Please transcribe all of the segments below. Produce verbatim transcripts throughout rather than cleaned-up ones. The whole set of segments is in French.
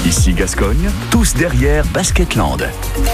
Ici Gascogne, tous derrière Basketland.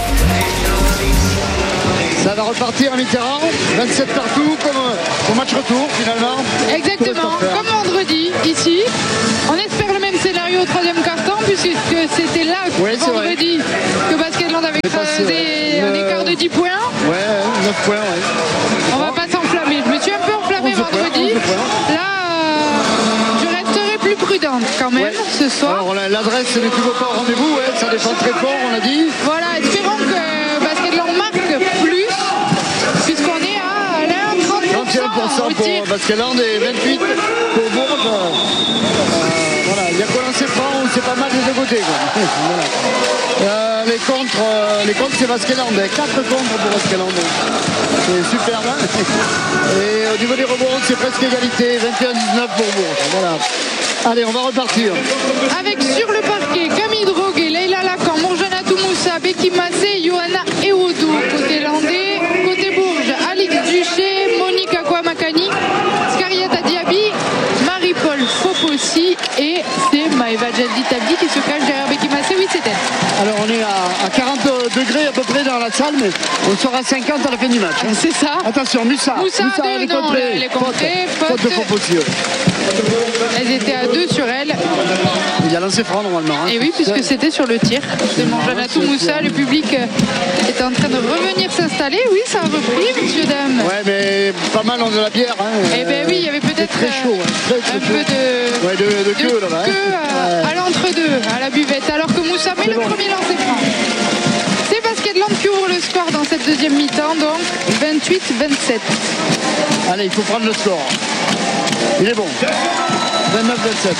Ça va repartir à mi-terrain, vingt-sept partout comme au match retour finalement. Exactement, comme vendredi ici. On espère le même scénario au troisième quart-temps puisque c'était là oui, vendredi que Basketland avait creusé ouais. un écart de dix points. Ouais, neuf points, ouais. On va pas s'enflammer. Je me suis un peu enflammé vendredi. Points, là, euh, je resterai plus prudente quand même ouais. ce soir. Alors l'adresse n'est toujours pas au rendez-vous, ouais. Ça défend très fort, on a dit. Voilà, espérons que Basketland marque plus. Puisqu'on est à trente pour cent pour Basketland et vingt-huit pour Bourges. Euh, voilà, il y a quoi lancer franc, c'est pas mal des deux côtés. Voilà. Euh, les contres, euh, les contres c'est Basketland, quatre contres pour Basketland. C'est superbe. Hein et au niveau des rebonds, c'est presque égalité, vingt et un dix-neuf pour Bourges. Voilà. Allez, on va repartir. Avec sur le parquet, Camille Droguet, Leïla Lacan, Mourjana Toumoussa, Becky Massé, Johanna Ewodo. Côté landais, côté Bourges, Alix Duché, Monique Akouamakani, Skariata Diaby, Marie-Paul Fopossi et c'est Maëva Djadli-Tabdi qui se cache derrière Becky Massé. Oui, c'est elle. Alors on est à, à quarante degrés à peu près dans la salle, mais on sera à cinquante à la fin du match. Hein. C'est ça. Attention, Moussa. Moussa, Moussa deux, elle est non, contrée. elle est contrée. Faute, faute de Fopossi. Elles étaient à deux sur elle. Il y a lancé franc normalement. Hein. Et oui, puisque c'était sur le tir de Mourjana Toumoussa. Le public est en train de revenir s'installer. Oui, ça a repris, messieurs, dames. Ouais, mais pas mal dans de la bière. Hein. Eh bien oui, il y avait peut-être très chaud, hein. très, très un chaud. peu de, ouais, de, de queue, de là, queue hein. à, à l'entre-deux, à la buvette. Alors que Moussa met le bon. premier lancer franc. C'est Basketland qui ouvre le score dans cette deuxième mi-temps, donc vingt-huit vingt-sept. Allez, il faut prendre le score. Il est bon. vingt-neuf vingt-sept.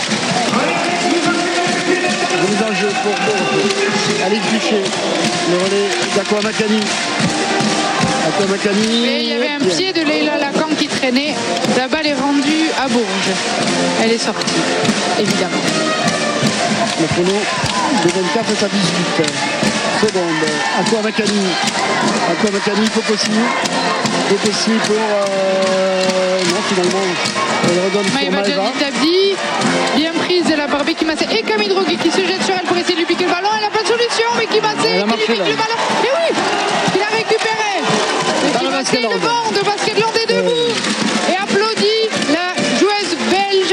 Remise en jeu pour Bourges. Alix Duché. Le relais d'Akouamakani. Akouamakani. Et il y avait un bien. pied de Leïla Lacan qui traînait. La balle est rendue à Bourges. Elle est sortie, évidemment. Le chrono de vingt-quatre à dix-huit. Seconde. Akouamakani. Akouamakani, Fopossi. Fopossi pour... Euh... Non, finalement, elle redonne pour Maëva Djadli-Tabdi. Bien prise de la part Becky Massé et Camille Droguet qui se jette sur elle pour essayer de lui piquer le ballon. Elle n'a pas de solution. Becky Massé qui lui pique le ballon. Et oui, il a récupéré. Becky Massé, le banc de Basketland est debout et applaudit la joueuse belge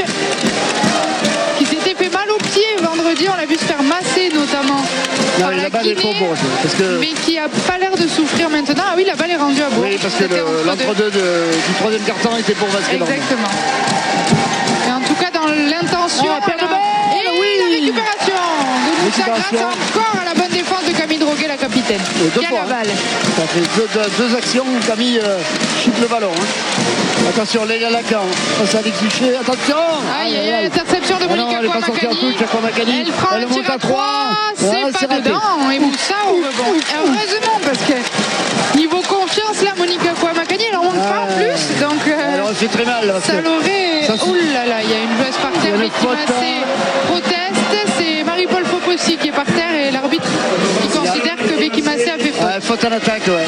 qui s'était fait mal aux pieds vendredi. On l'a vu se faire masser notamment. Non, la, la balle est pour Bourges. Parce que... Mais qui a pas l'air de souffrir maintenant. Ah oui, la balle est rendue à Bourges. Oui, parce que l'entre-deux du troisième quart-temps était pour Basketland. Exactement. Et en tout cas, dans l'intention. Oh, la... Et oui, la récupération de Moussa grâce encore à la bonne défense de Camille Droguet, la capitaine. Qui a la balle. Ça fait deux, deux, deux actions. Camille euh, chute le ballon. Hein. Attention, Leïla Lacan. Face à Alix Duché. Attention. Aïe, aïe, aïe. Interception de Monique Akouamakani. Elle prend le tir à trois. C'est pas dedans. Et Moussa au rebond. Heureusement, parce que niveau confiance, là, Monique Akouamakani, elle en manque pas en plus. Donc, euh, alors, fait très mal. Ça l'aurait. Oh là là, il y a une joueuse par terre qui Massé proteste. C'est Marie-Paul Fopossi qui est par terre et l'arbitre qui considère que Becky Massé a fait faute. Ouais, faute en attaque, ouais.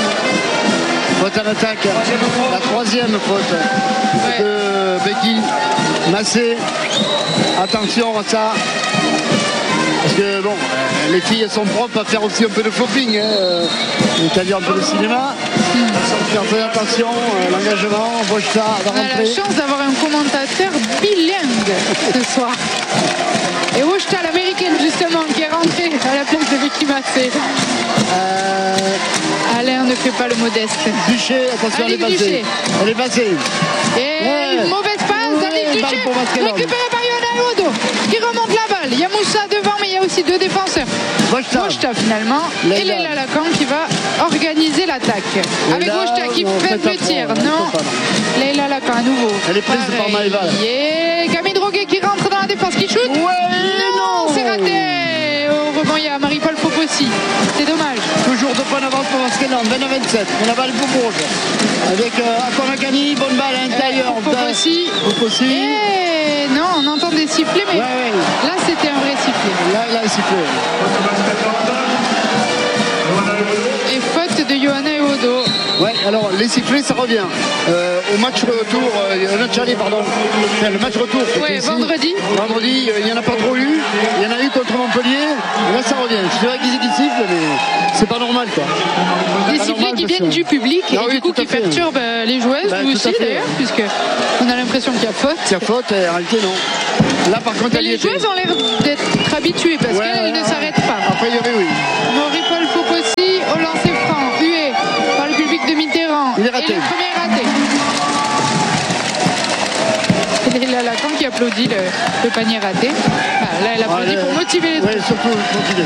Faute en attaque. La troisième faute ouais. de Becky Massé. Attention à ça. Parce que bon, les filles elles sont propres à faire aussi un peu de flopping, hein, c'est-à-dire un peu de cinéma. Faire très attention, euh, l'engagement, Wojta va rentrer. On a la chance d'avoir un commentateur bilingue ce soir. Et Wojta, l'américaine justement, qui est rentrée à la place de Becky Massé. Euh... Alain ne fait pas le modeste. Duché, attention, Alix elle est passée. Elle est passée. Et ouais. Une mauvaise passe, ouais, Alix Duché, récupérée par Johanna Ewodo, qui remonte la balle. Il y a Moussa devant, mais il y a aussi deux défenseurs. Wojta finalement. Leïla. Et Leïla Lacan qui va organiser l'attaque. Avec Wojta qui fait le tir. Non. Leïla Lacan à nouveau. Elle est prise par Maëva. Et Camille Droguet qui rentre dans la défense, qui shoot. Ouais, non, non. C'est raté. Au rebond, il y a Marie-Paul Fopossi. C'est dommage. Toujours deux points d'avance pour Basketland. vingt-neuf vingt-sept. On a balle pour Bourges. Avec euh, Akouamakani, bonne balle à l'intérieur. Fopossi. Fopossi. Et non, on entend des sifflets, mais ouais, ouais. Là c'était un vrai sifflet. Là, il a un sifflet. Et faute de Johanna Ewodo. Ouais, alors les sifflets, ça revient. Euh, au match retour, euh, le match aller, pardon. Enfin, le match retour. Ouais, ici. vendredi. Vendredi, euh, il n'y en a pas trop eu. Il y en a eu contre Montpellier. ça revient. Je suis vrai qu'ils qui sifflent, mais c'est pas normal quoi. Des sifflets qui viennent du public et ah, oui, du coup qui perturbent les joueuses, bah, nous aussi d'ailleurs, puisque on a l'impression qu'il y a faute. Il y a faute, et en réalité non. Là par contre, les joueuses ont l'air d'être habituées parce ouais, qu'elles ouais, ne s'arrêtent pas. A priori oui. Marie-Paul Fopossi au lancer franc, hué par le public de Mitterrand. Il est raté. Et le premier raté. Et là, Lacan qui applaudit le, le panier raté. Ah, là, elle applaudit ah, pour motiver les troupes. Oui, surtout motiver.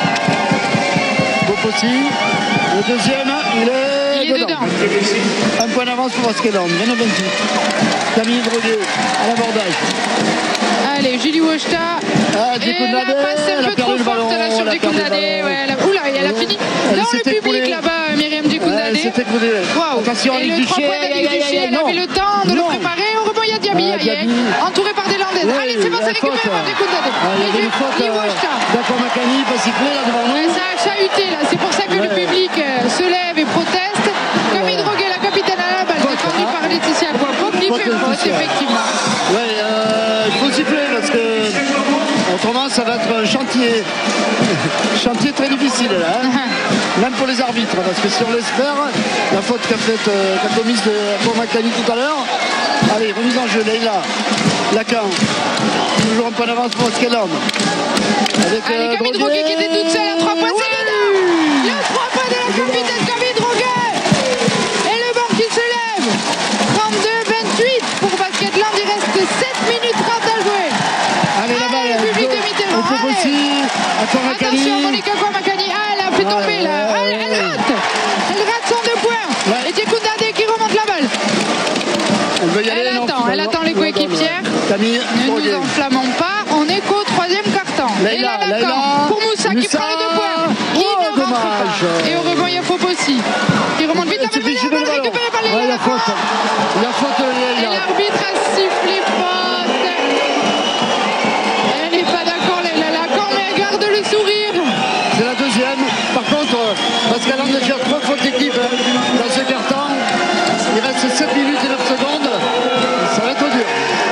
Fopossi. Le deuxième, il est, il est dedans. dedans. Un point d'avance pour Basket-Land. vingt-neuf vingt-huit. Camille Droguet à l'abordage. Allez, Julie Wojta. Ah, et la passe un peu trop forte là sur Djekundade. Ouais, oula, elle a fini elle dans le public écoulée. Là-bas, Myriam Djekundade. Ouais, wow. Attention, et le trois points d'Alice Duché, elle avait le temps de non. le préparer. Au rebond, il y a Diaby, ah, Diaby. Entouré par des Landaises. Ouais, allez, c'est bon, c'est récupéré par Djekundade. Il y a une faute. D'accord, Makani va siffler là devant nous. Ça a chahuté là, c'est pour ça que le public se lève et proteste. Camille Droguet, la capitaine à la balle, défendue par Laetitia Guapo, qui fait faute, effectivement. Ouais, il faut siffler parce que autrement ça va être un chantier chantier très difficile là hein. Même pour les arbitres parce que si on l'espère la faute qu'a faite euh, qu'a commise pour Makani tout à l'heure. Allez, remise en jeu Leïla Lacan, toujours un point d'avance pour Basket-Land avec euh, Camille Droguet qui était toute seule à trois points, c'est dedans. Le trois points de la capitaine Camille Droguet et le banc qui se lève. Trente-deux vingt-huit pour Basket-Land, il reste sept minutes trente à jouer. Allez, la balle, le public de Mitterrand. Attention, Monica Makani. Ah, elle a fait tomber là. Elle, elle rate. Elle rate son deux points. Ouais. Et Djekundade qui remonte la balle. Elle veut y aller. Elle attend, elle attend les coéquipières. Camille, ne nous enflammons pas. On est qu'au troisième quart-temps. Et là, Lacan pour Moussa qui prend les deux points. Qui oh, ne rentre dommage. pas. Et au rebond, il y a Fopossi qui remonte vite. La balle récupérée par les Il y a faute. Il y a faute. Et l'arbitre a sifflé faute. Elle n'est pas d'accord, Lacan, mais elle garde le sourire. C'est la deuxième. Par contre, Basket-Land a déjà trois fautes d'équipe dans ce quart-temps. Il reste sept minutes et neuf secondes. Ça va être dur.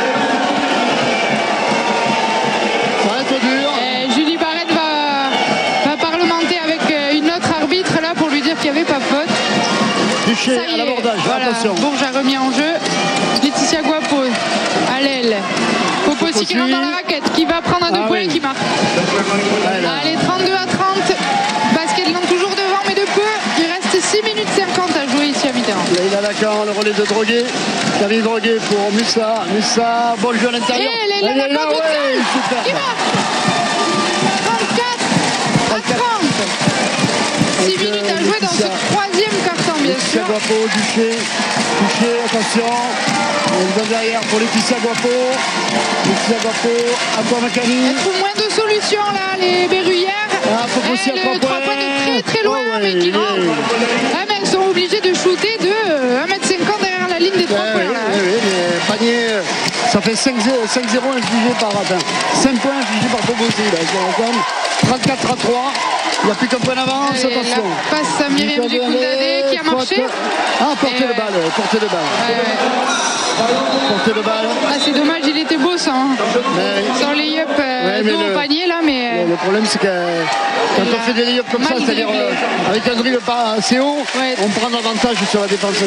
Ça va être dur. Et Julie Barrette va, va parlementer avec une autre arbitre là pour lui dire qu'il n'y avait pas faute. Duché à l'abordage, voilà. Attention. Bourges a remis en jeu. Laetitia Guapo à l'aile. Fopossi qui rentre dans la raquette, qui va prendre un deux ah, points oui. et qui marque. Voilà. Allez, trente-deux à trente. Basket-Land toujours devant, mais de peu. Il reste six minutes cinquante à jouer ici à Mitterrand. Il a Lacan, le relais de Droguet. Camille Droguet pour Mussa. Mussa, bon jeu à l'intérieur. Et elle est là, là, toute seule. Qui marque. trente-quatre à trente. six minutes à jouer dans ce troisième quart-temps, bien sûr. Guapo, Duché. Duché, attention. Elle va derrière pour Laetitia Guapo. Laetitia Guapo, Aqua Makani. Elles trouvent moins de solutions là, les Berruyères. Ah, faut aussi à trois points. points de très très loin, oh, ouais, mais qui rentrent. Ah, mais elles sont obligées de shooter de un mètre cinquante derrière la ligne des trois ouais, points. Oui, là. oui, oui, mais panier, ça fait cinq zéro infligé par enfin, cinq points infligés par Fopossi. trente-quatre à trois. Il n'y a plus qu'un point d'avance, attention. La passe à Myriam Djekundade qui a marché. Ah, portez le balle, portez le balle. Ouais, ouais. Portez le balle. Ah, c'est dommage, il était beau ça. Hein. Mais, sans lay-up euh, ouais, au panier là, mais. Ouais, le problème c'est que quand on fait des lay-up comme ça, c'est-à-dire euh, avec un dribble pas assez haut, ouais. on prend l'avantage sur la défenseuse.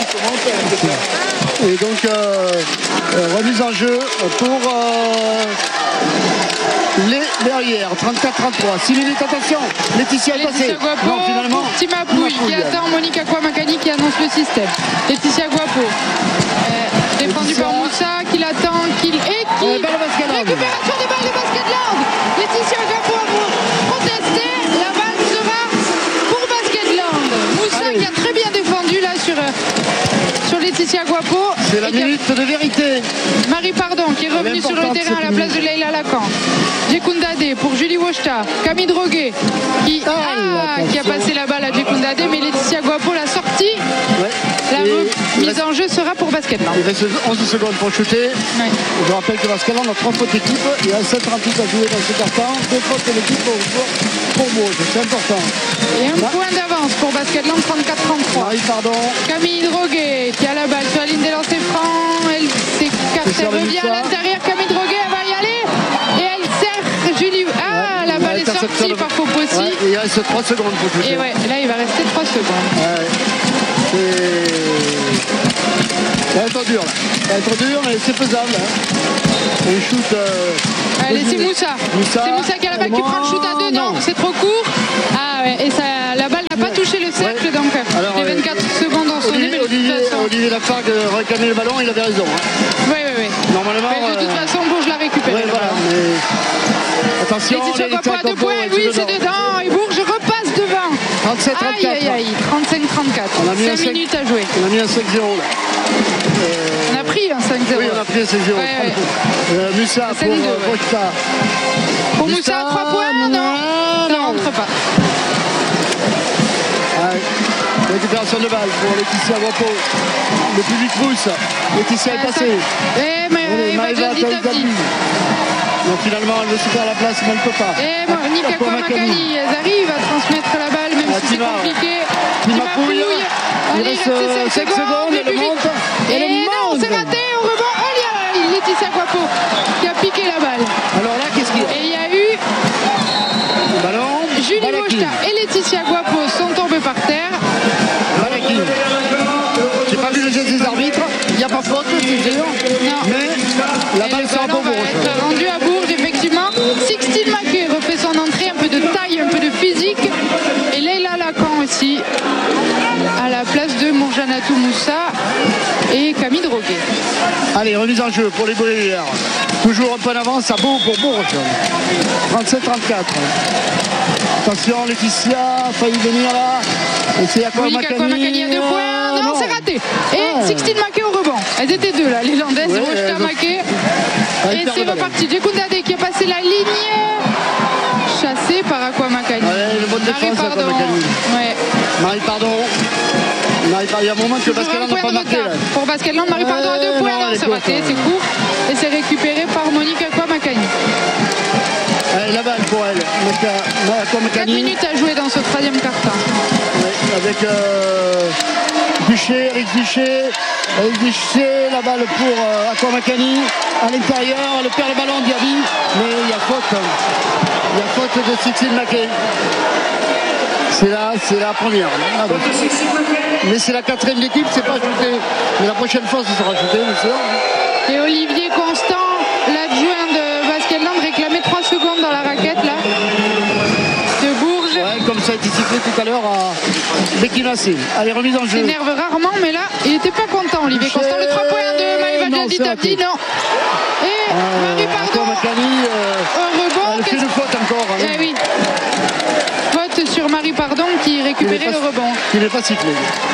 Et donc, euh, euh, remise en jeu pour euh, les derrière. trente-quatre à trente-trois. six minutes, attention. Laetitia est passée. Guapo non, finalement. Tima Pouille qui attend Monica Makani qui annonce le système. Laetitia Guapo. Euh, défendu par Moussa qui l'attend. Qui... Et qui. Euh, récupération de balle de Basket-Land. Laetitia Guapo a protesté. La balle sera pour Basket-Land. Moussa Allez. qui a très bien défendu là sur. Sur Laetitia Guapo. C'est la minute a... de vérité. Marie Pardon qui est revenue sur le terrain à la place de Leïla Lacan. Djekundade pour Julie Wojta. Camille Droguet qui, ah, ah, qui a passé la balle à Djekundade, mais Laetitia Guapo l'a sortie. Ouais. La mise reste... en jeu sera pour Basket-Land. Il reste onze secondes pour shooter. Ouais. Je rappelle que Basket-Land a trois fautes d'équipe. Il y a sept trente-huit à jouer dans ce quart-temps. Deux fautes de l'équipe pour, pour Maud. C'est important. Et un Là. point d'avance pour Basket-Land, trente-quatre à trente-trois. Marie Pardon. Camille Droguet qui a la balle sur la ligne des lancers francs. Elle s'écarte, elle revient à l'intérieur. Camille Droguet, elle va y aller. Et elle sert Julie. Ah, ouais, la balle est sortie par Faux reste trois secondes pour toucher. Et ouais, là il va rester trois secondes. Ouais. C'est... Ça va être dur là. Ça va être dur, mais c'est faisable. Hein. On shoot. Euh... Allez, c'est Moussa. Moussa. C'est Moussa qui a la balle qui prend le shoot à deux. Non, c'est trop court. Ah ouais, et ça, la balle n'a pas touché le cercle, ouais. Donc alors, les vingt-quatre euh, secondes ont sonné. Olivier, Olivier, Olivier Lafargue réclamait le ballon, il avait raison. Hein. Oui, oui, oui. Normalement. Mais de toute euh... façon, Bourges l'a récupéré. Ouais, voilà, mais... Attention, Laetitia Guapo à deux points. Oui, c'est dedans. Et Bourges repasse devant. trente-sept trente-quatre. Aïe, aïe, aïe. trente-cinq trente-quatre. cinq minutes à jouer. On a mis un cinq zéro là. Euh... On a pris un cinq zéro. Oui, on a pris un cinq zéro. Ouais, ouais. euh, Moussa pour Bosta. Euh, pour Moussa, trois points. Non, non, non, non rentre pas. Ouais. Récupération de balle pour Laetitia Guapo. Le public pousse. Laetitia est passée. Eh, mais il va petit à petit. Donc finalement, elle veut se faire la place, mais elle ne peut pas. Et bon, Nika Kwamakani, elles arrivent à transmettre la balle, même ah, si c'est compliqué. Tima Pouille. Il reste cinq secondes, elle monte. Et non, c'est raté au rebond. Oh, il y a Laetitia Guapo qui a piqué la balle. Alors là, qu'est-ce qu'il y a? Et il y a eu le ballon. Julie Bosta et Laetitia Guapo sont tombés par terre. Balakin. J'ai pas vu le geste des arbitres. Il n'y a pas faute, c'est sûr. Non. Mais la balle sera pour Bourges. Va être rendue à Bourges, effectivement. Sixtine Maquet refait son entrée, un peu de taille, un peu de physique. Et Leila Lacan aussi, à la place de Mourjanatou Moussa et Camille Droguet. Allez, remise en jeu pour les Bruyères. Toujours un peu en avance, à Beau pour Bourges. trente-sept trente-quatre. Attention, Laetitia a failli venir là. Et c'est Akwamakani à deux points. Non, non. C'est raté. Et ah. Sixtine Maquet au rebond. Elles étaient deux là, les Landaises, ouais, Rochta Maquet. Et c'est reparti. Djekoundadé qui a passé la ligne. Chassé par Akwamakani. Ouais, le bon défense Akwamakani. Ouais. Marie Pardon. Marie Pardon. Il y a un moment que Baskeland n'a pas marqué. Là. Pour Baskeland, Marie Pardon à deux points. Non, non c'est raté, c'est court. Et c'est récupéré par Monique Akwamakani. Allez, la balle pour elle. quatre minutes à jouer dans ce troisième quart-temps. Oui, avec euh, Duché, Eric Duché. Eric Duché, la balle pour euh, Akwamakani. À l'intérieur, elle perd le ballon, Diaby. Mais il y a faute. Il y a faute de Sixtine Maquet. C'est là, c'est la première. Ah, bon. Mais c'est la quatrième d'équipe, c'est pas ajouté. Mais la prochaine fois, ce sera ajouté, bien sûr. Et Olivier Constant, l'adjoint de Baskeland, réclamait trois secondes dans la raquette là de Bourges. Ouais, comme ça a été sifflé tout à l'heure à Bekinassé. Allez, remise en jeu. Il s'énerve rarement, mais là, il n'était pas content, Olivier Constant. Le trois points de Maïva Djadi Tabdi, non. Et euh, Marie Pardon euh, au rebond. Elle fait une faute encore. Hein. Eh oui. Faute sur Marie Pardon qui récupérait le rebond. Qui n'est pas sifflé.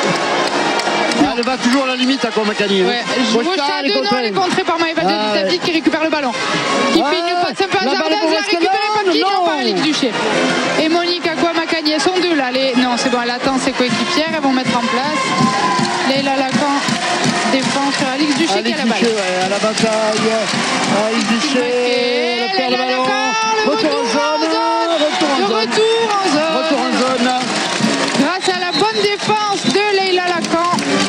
Ah, elle va toujours à la limite à Kwamakani. Ouais, Bosta à deux, non, elle est contrée par Maëva ah, Tabdi ouais. Qui récupère le ballon. Qui ah, fait une passe un peu hasardeuse, elle a récupéré par qui? Non, par Alix Duché. Et Monique Akwamakani, elles sont deux là. Les... Non, c'est bon, elle attend ses coéquipières, elles vont mettre en place. Leila Lacan défend sur Alix Duché qui a la balle. Ouais, à la bataille. Alix Duché, elle perd le ballon. Retour en zone. Retour en zone. Retour en zone. Grâce à la bonne défense de Leila Lacan.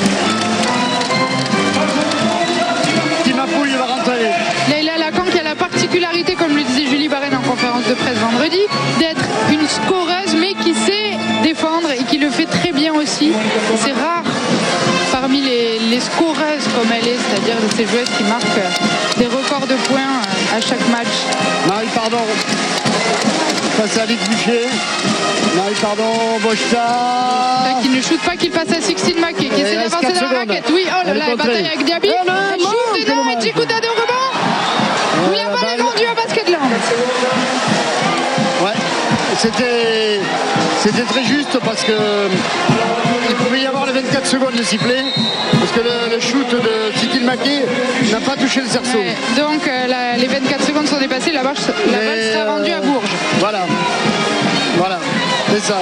Timapouille va rentrer. Leila Lacan qui a la particularité, comme le disait Julie Barène en conférence de presse vendredi, d'être une scoreuse mais qui sait défendre et qui le fait très bien aussi. C'est rare parmi les, les scoreuses comme elle est, c'est-à-dire de ces joueuses qui marquent des records de points à chaque match. Marie Pardon face à Alix Duché. Marie Pardon, Bosta. Qui ne shoot pas, qu'il passe à Sixtine Maquet, qui essaie d'avancer dans la raquette. Oui, oh là là, elle bataille avec Diaby. Oh elle shoot dedans et Djekoundadé au rebond. Euh, oui, la balle est rendue à Baskeland. Ouais, c'était, c'était très juste parce que il pouvait y avoir les vingt-quatre secondes de sifflet. Parce que le, le shoot de Sixtine Maquet n'a pas touché le cerceau. Ouais, donc euh, la, les vingt-quatre secondes sont dépassées, la, balle, la balle sera rendue à Bourges. Voilà, voilà, c'est ça.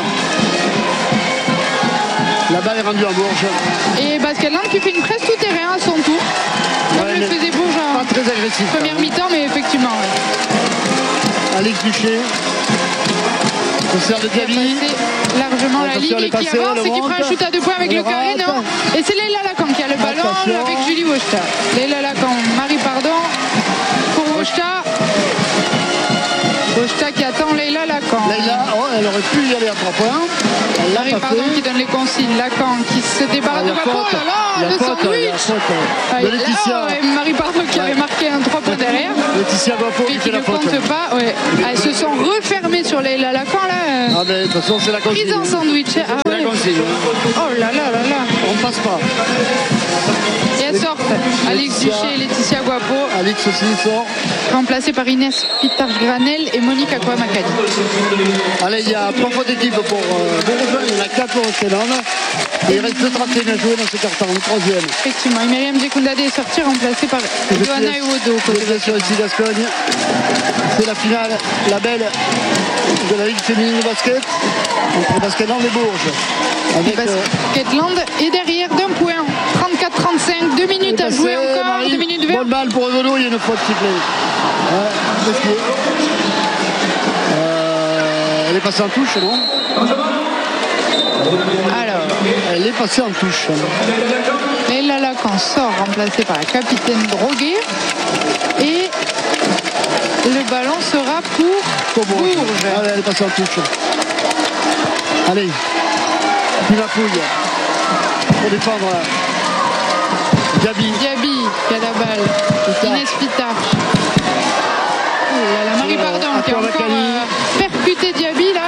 La balle est rendue à Bourges. Et Baskeland qui fait une presse tout terrain à son tour. Comme ouais, le faisait Bourges en très agressif, première mi-temps, mais effectivement. Ouais. Alix Duché. On sert de Diaby. Largement la ligne et qui avance et qui fera un shoot à deux points avec le carré, non. Et c'est Leila Lacan qui a le ballon. Attention. Avec Julie Bosta. Leila Lacan, Marie Pardon pour Bosta. Bosta qui attend Leila Leïla Lacan. Leïla, oh, elle aurait pu y aller à trois points. Elle l'a Marie pas Pardon fait. qui donne les consignes. Lacan qui se débarrasse Ah, de Guapo. Oh là là, le faute, il y sandwich. a faute Ah, de il- Laetitia. oh, et Marie Pardon qui avait marqué un trois points derrière. Laetitia Guapo Mais qui qui fait ne la faute. compte pas. Ouais. Ah, elles se sont refermées sur Leïla Lacan là. Ah, mais de toute façon, c'est la consigne. Prise en sandwich. Ah, C'est ouais. la consigne. Oh là là là là. On passe pas. Et elles sortent. Alix Laetitia. Duché et Laetitia Guapo, Alix aussi sort. remplacées par Inès Pitarch-Granel et Monique Aquamakali. Allez, il y a trois fautes d'équipe pour euh, Bourgogne. Il y en a quatre pour Escalade. Et il reste deux trente et un à jouer dans ce carton. Le troisième. Effectivement, et Myriam Djekoundade est sortie, remplacée par Johanna Ewodo. Côté sur ici Gascogne. C'est la finale, la belle de la Ligue féminine de basket entre Basket-Land et Bourges. Avec euh, Basketland est derrière d'un point. trente-quatre trente-cinq, deux minutes à passé, jouer encore, Marie, deux minutes vingt. bonne balle pour Ewodo, il y a une faute sifflée. Ouais, c'est ce qui est. Euh, elle est passée en touche, non? Alors, Elle est passée en touche. Leïla Lacan sort, remplacée par la capitaine Droguet. Et le ballon sera pour Pour Bourges. Bourges. Allez, elle est passée en touche. Allez, Pinapouille pour défendre Gabi. Diaby qui a la balle. Pitarch. Inès Pitarch. Oh là là, Marie Sur, Pardon euh, qui a encore Aquamakali. euh, percuté Diaby là.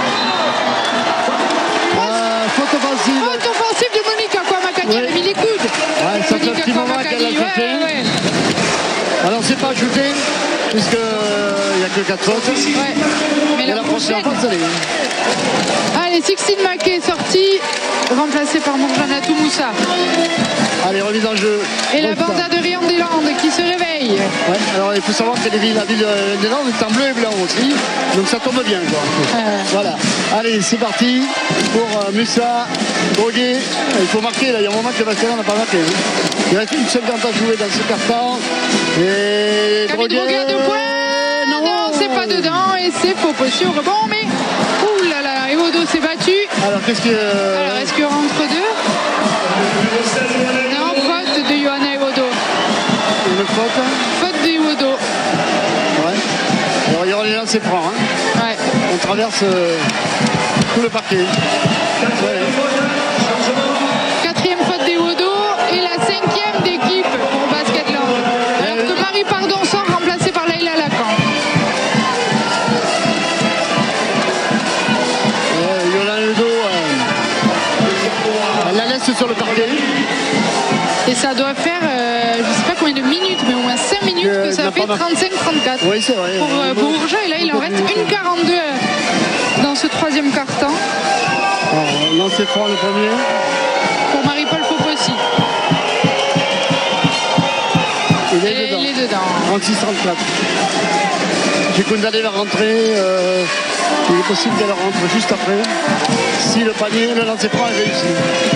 Euh, faute offensive. Faute offensive de Monique Aquamakali, elle a mis les coudes. Ouais, ça fait un Monique petit moment Aquamakali, qu'elle a ouais, ajouté. ouais, ouais. Alors c'est pas ajouté puisqu'il n'y a que quatre fautes. Ouais. Mais Et la la prochaine prochaine. fois, ça l'est. Allez, Sixtine Maquet est sortie, remplacée par Morjana Toumoussa. Allez, remise en jeu. Et la Bon, banda de Rion-des-Landes qui se réveille. Ouais, alors il faut savoir que les villes, la ville des Landes est en bleu et blanc aussi. Donc ça tombe bien quoi. Euh, Voilà. Allez, c'est parti pour euh, Mussa, Droguet. Il faut marquer là, il y a un moment que le Basket n'a pas marqué. hein. Il reste une cinquante à jouer dans ce carton. Et Camille Droguet à deux points. Non, Non, c'est pas dedans et c'est faux poste au rebond, mais ouh là là, Ewodo s'est battu. Alors qu'est-ce que. Alors est-ce que rentre deux? Non, faute de Johanna Ewodo. Une faute. Faute de Ewodo. Ouais. Alors il y aura les lancers francs. Hein. Ouais. On traverse euh, tout le parquet. Ouais. Quatrième faute d'Ewodo et la cinquième d'équipe pour Basketland. Alors que Marie Pardon sort, remplacée par Leïla Lacan. Euh, Yolande Ledo, euh, elle la laisse sur le parquet. Et ça doit faire, euh, je sais pas combien de minutes, mais au moins cinq minutes Euh, que il ça n'a fait pas marqué. trente-cinq trente-quatre Oui, c'est vrai. pour euh, Bourges. Et là, il en reste une quarante-deux euh, dans ce troisième quart-temps Alors, lancer franc le premier. pour Marie-Paul Fopossi. Il est Et dedans. il est dedans. trente-six trente-quatre. Djekoundade va rentrer. euh, il est possible qu'elle rentre juste après. Si le panier, le lancer franc est réussi.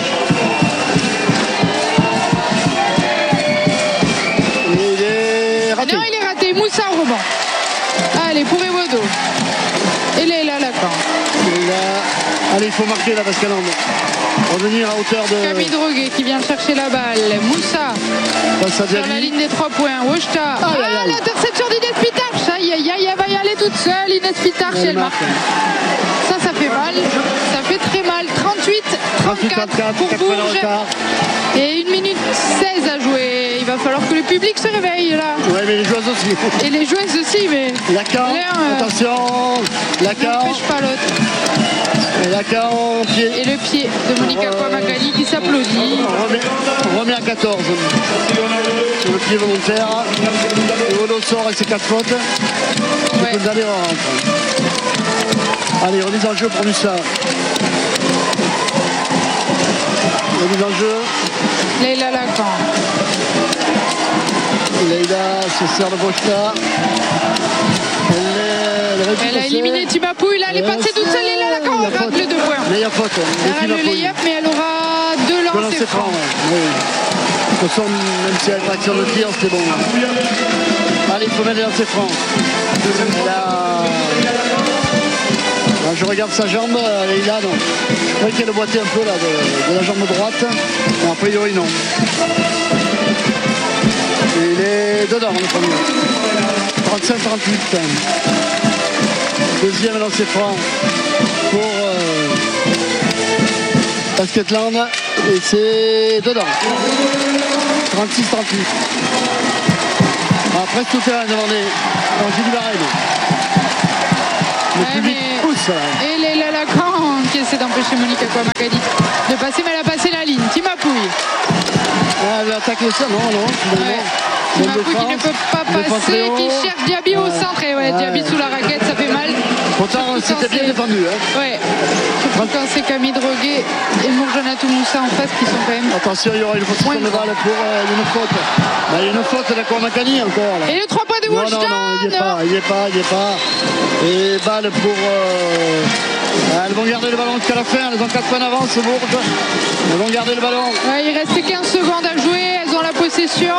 Et il est raté. Non, il est raté. Moussa au rebond. Allez, pour Ewodo. Et Leïla Lacan. Et là, allez, il faut marquer la Basket-Land. Revenir à hauteur de. Camille Droguet qui vient chercher la balle. Moussa Face à sur la Diaby. ligne des trois points. Wojta. Aïe, Ah, aïe, aïe. l'interception d'Inès Pitarch. Aïe, aïe, aïe, elle va y aller toute seule. Inès Pitarch, Elle elle marque. marque. Ça, ça fait mal. Ça fait très mal. trente-huit trente-quatre pour quatre points de Bourges. retard. Et une minute seize à jouer. Il va falloir que le public se réveille là. Ouais, mais les joueuses aussi. Et les joueuses aussi, mais Lacan, l'un euh, attention. Lacan, n'empêche pas l'autre. Lacan, pied. Et le pied de Monique Aquamakali qui s'applaudit. On remet, on remet à quatorze. Sur le pied volontaire. Le Wodo sort et ses quatre fautes. Ouais. Djekoundade rentre. Allez, remise en jeu pour Mussa. Remise en jeu. Leïla Lacan. Leïla se sert de Bochta. Elle, est- elle, aurait pu Elle a passer. éliminé Timapouille, là elle est Et passée toute seule. Leïla Lacan la rate faute. les deux points. Meilleure faute. Elle rate le Timapouille. layup, mais elle aura deux De lancers lancer franc, francs. ouais. Oui. De toute façon, même si elle est pas sur le tir, c'était bon. Allez, il faut mettre les lancers francs. Elle a... Là, je regarde sa jambe, elle est là, non. Je croyais qu'elle boitait un peu là, de, de la jambe droite. Mais a priori, non. Et il est dedans, le premier. trente-cinq trente-huit. Deuxième lancé franc pour euh, Basketland. Et c'est dedans. trente-six trente-huit. Après tout terrain demandé par Julie Barrel. Le Ouais, public mais... pousse. Là. Et Leila Lacan qui essaie d'empêcher Monica Kouamakali de passer, mais elle a passé la ligne. Timapouille. Ah, elle attaque le sol, non, non. Ouais. Timapouille qui ne peut pas passer, qui cherche Diaby au centre. Et ouais, ouais. Diaby sous la raquette, ça fait mal. Pourtant, c'était bien défendu. Hein. Ouais. Surtout quand c'est Camille Droguet et Mourjanatou Moussa en face qui sont quand même. Attention, il y aura une faute de balle pour euh, une faute. Bah, il y a une faute de la Kouamakali encore. Là. Et le trois points de Washington. Non, non, non, il n'y est pas, il n'y est pas, il n'y est pas. Et balle pour. Euh, elles vont garder le ballon jusqu'à la fin. Elles ont quatre points d'avance, Bourges. Elles vont garder le ballon. Ouais, il reste quinze secondes à jouer. Elles ont la possession.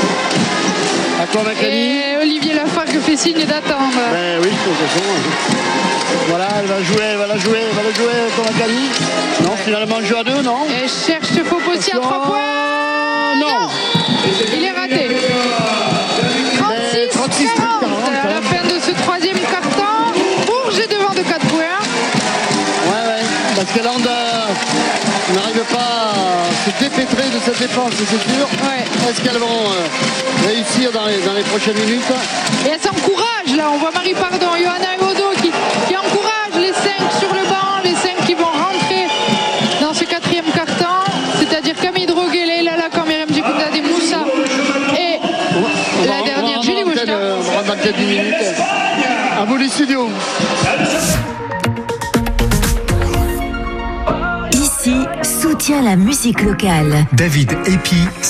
Et Olivier Lafargue fait signe d'attendre. Ben oui, de toute façon. Voilà, elle va jouer, elle va la jouer, elle va la jouer comme Akali. Non, ouais. Finalement, jeu à deux, non. Et cherche faux aussi à trois points. Non. non. Il est raté. trente-six quarante à la fin de ce troisième quart-temps. Bourges est devant de quatre points. Ouais, ouais. Parce que Land n'arrive pas à se dépêtrer de cette défense, c'est sûr. Ouais. Est-ce qu'elles vont euh, réussir dans les, dans les prochaines minutes? Et elles s'encouragent là. On voit Marie Pardon, Johanna et Odo qui, qui encouragent les cinq sur le banc, les cinq qui vont rentrer dans ce quatrième quart-temps. C'est-à-dire Camille Droguet, Leila Lacan, Myriam Djikounda, des Moussa et on la va, dernière on Julie Wojda. On va rentrer dans quelques minutes. À vous les studios. Ici, soutient la musique locale. David Epi.